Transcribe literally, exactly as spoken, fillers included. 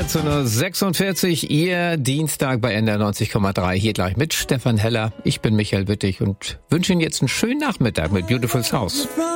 achtzehn Uhr sechsundvierzig, Ihr Dienstag bei N D R neunzig Komma drei. Hier gleich mit Stefan Heller. Ich bin Michael Wittig und wünsche Ihnen jetzt einen schönen Nachmittag mit Beautiful South.